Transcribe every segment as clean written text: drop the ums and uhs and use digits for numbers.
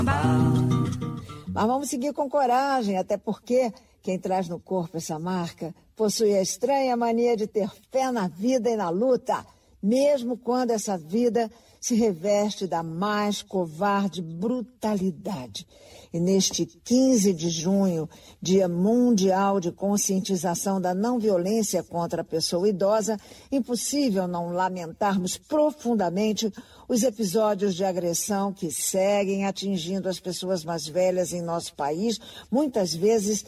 Mas vamos seguir com coragem, até porque quem traz no corpo essa marca possui a estranha mania de ter fé na vida e na luta, mesmo quando essa vida se reveste da mais covarde brutalidade. E neste 15 de junho, Dia Mundial de Conscientização da Não Violência contra a Pessoa Idosa, impossível não lamentarmos profundamente os episódios de agressão que seguem atingindo as pessoas mais velhas em nosso país, muitas vezes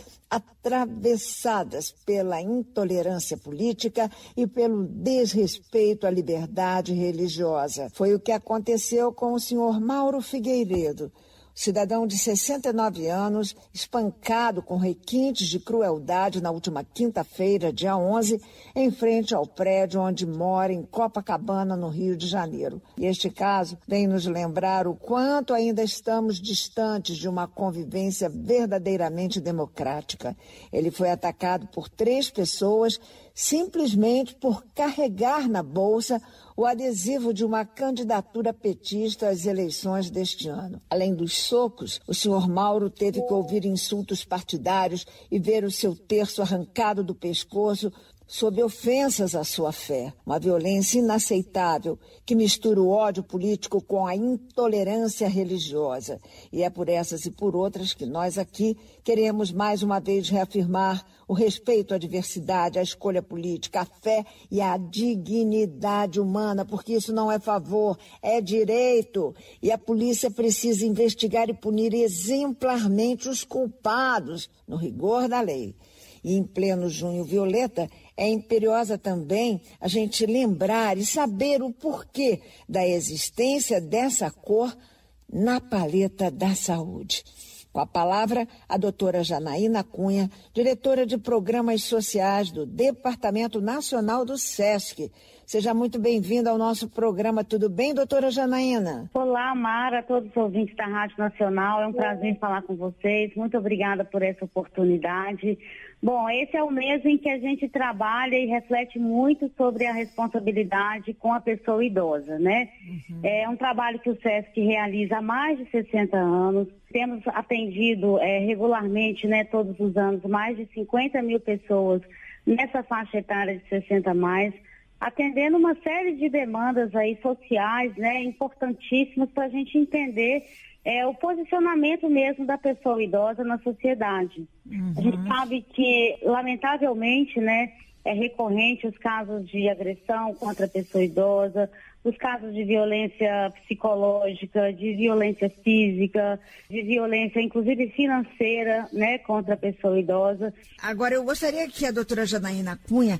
atravessadas pela intolerância política e pelo desrespeito à liberdade religiosa. Foi o que aconteceu com o senhor Mauro Figueiredo, cidadão de 69 anos, espancado com requintes de crueldade na última quinta-feira, dia 11, em frente ao prédio onde mora, em Copacabana, no Rio de Janeiro. E este caso vem nos lembrar o quanto ainda estamos distantes de uma convivência verdadeiramente democrática. Ele foi atacado por 3 pessoas simplesmente por carregar na bolsa o adesivo de uma candidatura petista às eleições deste ano. Além dos socos, o senhor Mauro teve que ouvir insultos partidários e ver o seu terço arrancado do pescoço sob ofensas à sua fé. Uma violência inaceitável que mistura o ódio político com a intolerância religiosa. E é por essas e por outras que nós aqui queremos mais uma vez reafirmar o respeito à diversidade, à escolha política, à fé e à dignidade humana, porque isso não é favor, é direito. E a polícia precisa investigar e punir exemplarmente os culpados, no rigor da lei. E em pleno Junho Violeta, é imperiosa também a gente lembrar e saber o porquê da existência dessa cor na paleta da saúde. Com a palavra, a doutora Janaína Cunha, diretora de Programas Sociais do Departamento Nacional do SESC. Seja muito bem-vinda ao nosso programa. Tudo bem, doutora Janaína? Olá, Mara, a todos os ouvintes da Rádio Nacional. É um prazer falar com vocês. Muito obrigada por essa oportunidade. Bom, esse é o mês em que a gente trabalha e reflete muito sobre a responsabilidade com a pessoa idosa, né? É um trabalho que o SESC realiza há mais de 60 anos. Temos atendido regularmente, né, todos os anos, mais de 50 mil pessoas nessa faixa etária de 60 a mais, atendendo uma série de demandas aí sociais, né, importantíssimas para a gente entender o posicionamento mesmo da pessoa idosa na sociedade. A gente sabe que, lamentavelmente, né, é recorrente os casos de agressão contra a pessoa idosa, os casos de violência psicológica, de violência física, de violência inclusive financeira, né, contra a pessoa idosa. Agora, eu gostaria que a doutora Janaína Cunha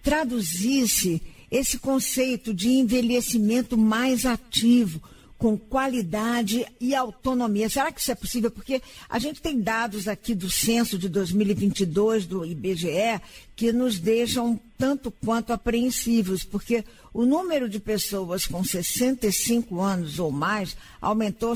traduzisse esse conceito de envelhecimento mais ativo, com qualidade e autonomia. Será que isso é possível? Porque a gente tem dados aqui do censo de 2022 do IBGE que nos deixam tanto quanto apreensivos, porque o número de pessoas com 65 anos ou mais aumentou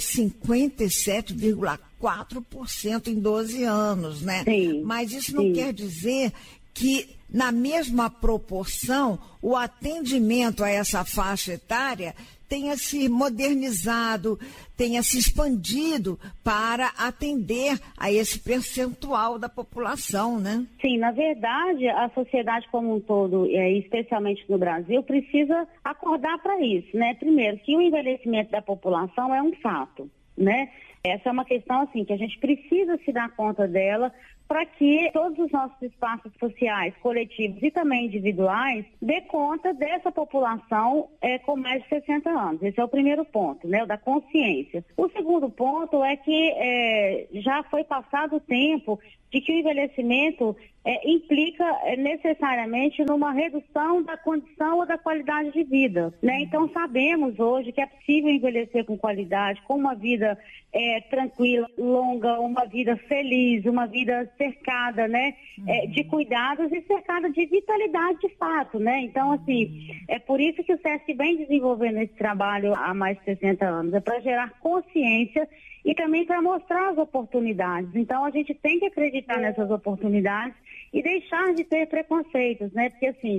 57,4% em 12 anos, né? Sim, mas isso não quer dizer que, na mesma proporção, o atendimento a essa faixa etária tenha se modernizado, tenha se expandido para atender a esse percentual da população, né? Sim, na verdade, a sociedade como um todo, especialmente no Brasil, precisa acordar para isso, né? Primeiro, que o envelhecimento da população é um fato, né? Essa é uma questão, assim, que a gente precisa se dar conta dela para que todos os nossos espaços sociais, coletivos e também individuais dê conta dessa população com mais de 60 anos. Esse é o primeiro ponto, né, o da consciência. O segundo ponto é que já foi passado o tempo de que o envelhecimento implica necessariamente numa redução da condição ou da qualidade de vida, né? Então sabemos hoje que é possível envelhecer com qualidade, com uma vida tranquila, longa, uma vida feliz, uma vida cercada, né, de cuidados e cercada de vitalidade de fato, né? Então, assim, é por isso que o SESC vem desenvolvendo esse trabalho há mais de 60 anos, é para gerar consciência e também para mostrar as oportunidades. Então, a gente tem que acreditar nessas oportunidades e deixar de ter preconceitos, né? Porque, assim,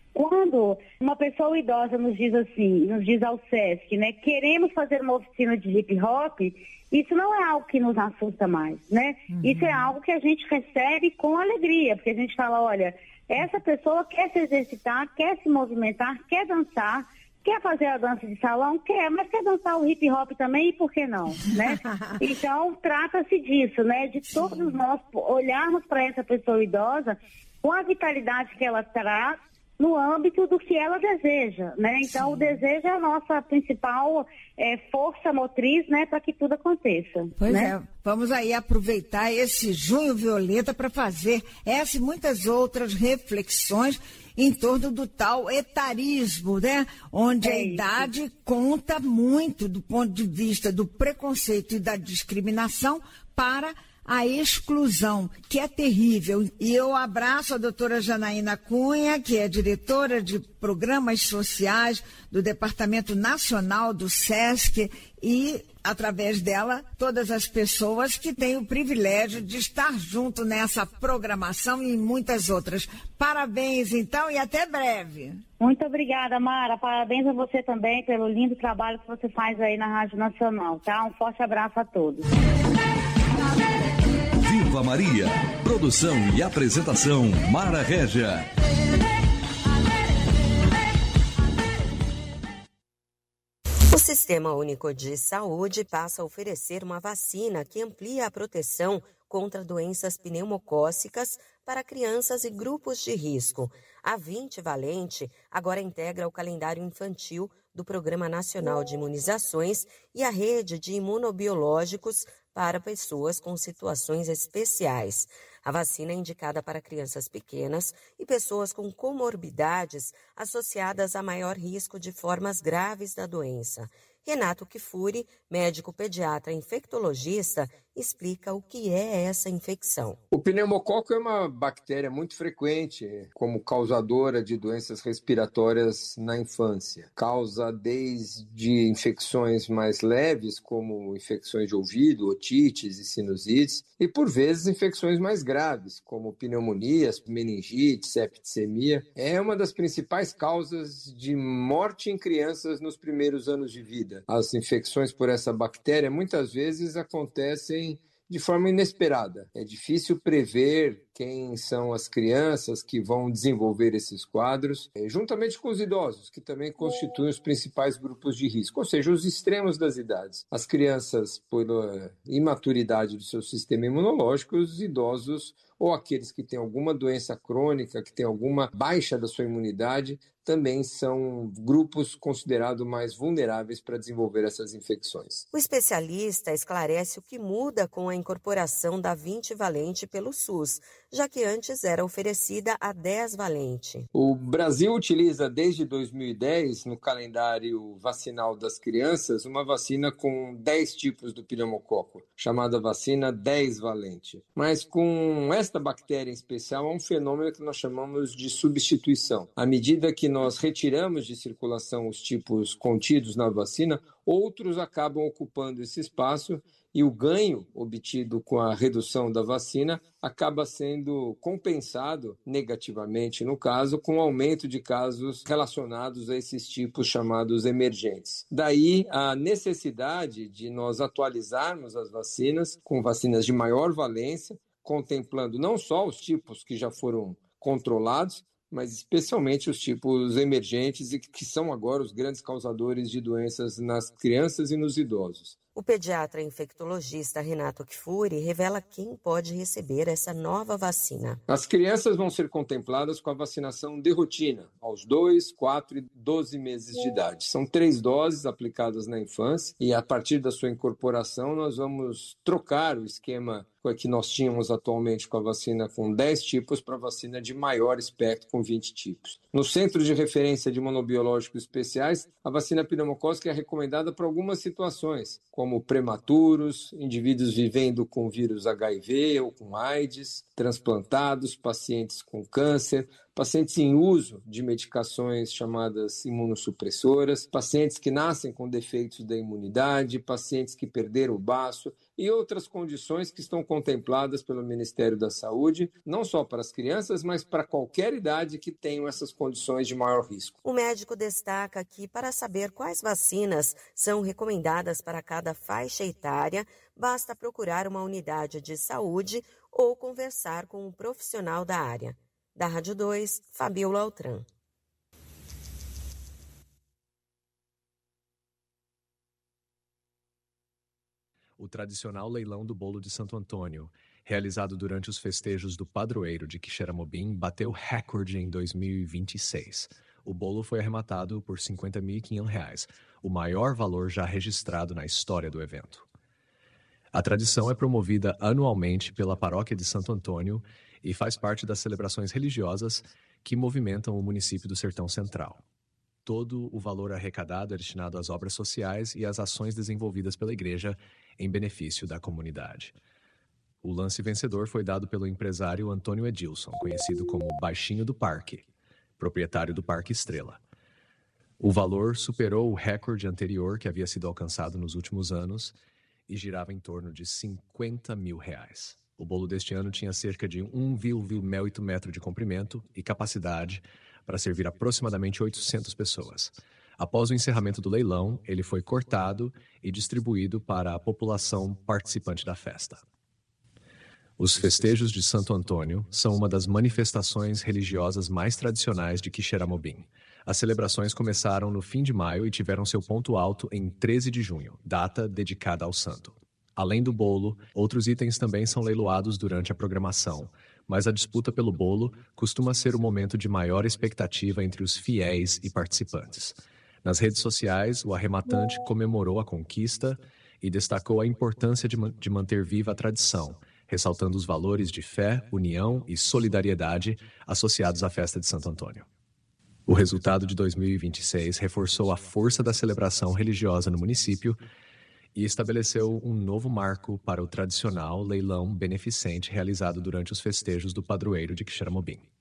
Quando uma pessoa idosa nos diz assim, nos diz ao SESC, né, queremos fazer uma oficina de hip hop, isso não é algo que nos assusta mais, né? Isso é algo que a gente recebe com alegria, porque a gente fala, olha, essa pessoa quer se exercitar, quer se movimentar, quer dançar, quer fazer a dança de salão? Quer, mas quer dançar o hip hop também, e por que não, né? Então, trata-se disso, né? De todos nós olharmos para essa pessoa idosa com a vitalidade que ela traz no âmbito do que ela deseja, né? Então, o desejo é a nossa principal força motriz, né, para que tudo aconteça. Pois né? é, vamos aí aproveitar esse Junho Violeta para fazer essa e muitas outras reflexões em torno do tal etarismo, né? Onde a idade conta muito do ponto de vista do preconceito e da discriminação para a exclusão, que é terrível. E eu abraço a doutora Janaína Cunha, que é diretora de programas sociais do Departamento Nacional do SESC, e, através dela, todas as pessoas que têm o privilégio de estar junto nessa programação e em muitas outras. Parabéns, então, e até breve. Muito obrigada, Mara. Parabéns a você também pelo lindo trabalho que você faz aí na Rádio Nacional, tá? Um forte abraço a todos. Viva Maria. Produção e apresentação, Mara Régia. O Sistema Único de Saúde passa a oferecer uma vacina que amplia a proteção contra doenças pneumocócicas para crianças e grupos de risco. A 20-valente agora integra o calendário infantil do Programa Nacional de Imunizações e a rede de imunobiológicos para pessoas com situações especiais. A vacina é indicada para crianças pequenas e pessoas com comorbidades associadas a maior risco de formas graves da doença. Renato Kifuri, médico pediatra infectologista, explica o que é essa infecção. O pneumococo é uma bactéria muito frequente como causadora de doenças respiratórias na infância. Causa desde infecções mais leves, como infecções de ouvido, otites e sinusites, e por vezes infecções mais graves, como pneumonias, meningite, septicemia. É uma das principais causas de morte em crianças nos primeiros anos de vida. As infecções por essa bactéria muitas vezes acontecem de forma inesperada. É difícil prever quem são as crianças que vão desenvolver esses quadros, juntamente com os idosos, que também constituem os principais grupos de risco, ou seja, os extremos das idades. As crianças, pela imaturidade do seu sistema imunológico, os idosos ou aqueles que têm alguma doença crônica, que têm alguma baixa da sua imunidade, também são grupos considerados mais vulneráveis para desenvolver essas infecções. O especialista esclarece o que muda com a incorporação da 20-valente pelo SUS, já que antes era oferecida a 10-valente. O Brasil utiliza desde 2010, no calendário vacinal das crianças, uma vacina com 10 tipos do pneumococo, chamada vacina 10-valente. Mas com esta bactéria em especial, há um fenômeno que nós chamamos de substituição. À medida que nós retiramos de circulação os tipos contidos na vacina, outros acabam ocupando esse espaço e o ganho obtido com a redução da vacina acaba sendo compensado negativamente, no caso, com o aumento de casos relacionados a esses tipos chamados emergentes. Daí a necessidade de nós atualizarmos as vacinas com vacinas de maior valência, contemplando não só os tipos que já foram controlados, mas especialmente os tipos emergentes e que são agora os grandes causadores de doenças nas crianças e nos idosos. O pediatra infectologista Renato Kifuri revela quem pode receber essa nova vacina. As crianças vão ser contempladas com a vacinação de rotina, aos 2, 4 e 12 meses de idade. São 3 doses aplicadas na infância e a partir da sua incorporação nós vamos trocar o esquema que nós tínhamos atualmente com a vacina com 10 tipos para a vacina de maior espectro com 20 tipos. No Centro de Referência de Imunobiológicos Especiais, a vacina pneumocócica é recomendada para algumas situações, como prematuros, indivíduos vivendo com vírus HIV ou com AIDS, transplantados, pacientes com câncer, pacientes em uso de medicações chamadas imunossupressoras, pacientes que nascem com defeitos da imunidade, pacientes que perderam o baço e outras condições que estão contempladas pelo Ministério da Saúde, não só para as crianças, mas para qualquer idade que tenham essas condições de maior risco. O médico destaca que, para saber quais vacinas são recomendadas para cada faixa etária, basta procurar uma unidade de saúde ou conversar com um profissional da área. Da Rádio 2, Fabiola Altran. O tradicional leilão do bolo de Santo Antônio, realizado durante os festejos do padroeiro de Quixeramobim, bateu recorde em 2026. O bolo foi arrematado por R$ 50.500, o maior valor já registrado na história do evento. A tradição é promovida anualmente pela Paróquia de Santo Antônio e faz parte das celebrações religiosas que movimentam o município do Sertão Central. Todo o valor arrecadado é destinado às obras sociais e às ações desenvolvidas pela Igreja em benefício da comunidade. O lance vencedor foi dado pelo empresário Antônio Edilson, conhecido como Baixinho do Parque, proprietário do Parque Estrela. O valor superou o recorde anterior que havia sido alcançado nos últimos anos e girava em torno de R$ 50 mil. O bolo deste ano tinha cerca de 1,8 metro de comprimento e capacidade para servir aproximadamente 800 pessoas. Após o encerramento do leilão, ele foi cortado e distribuído para a população participante da festa. Os festejos de Santo Antônio são uma das manifestações religiosas mais tradicionais de Quixeramobim. As celebrações começaram no fim de maio e tiveram seu ponto alto em 13 de junho, data dedicada ao santo. Além do bolo, outros itens também são leiloados durante a programação, mas a disputa pelo bolo costuma ser o momento de maior expectativa entre os fiéis e participantes. Nas redes sociais, o arrematante comemorou a conquista e destacou a importância de manter viva a tradição, ressaltando os valores de fé, união e solidariedade associados à festa de Santo Antônio. O resultado de 2026 reforçou a força da celebração religiosa no município e estabeleceu um novo marco para o tradicional leilão beneficente realizado durante os festejos do padroeiro de Quixeramobim.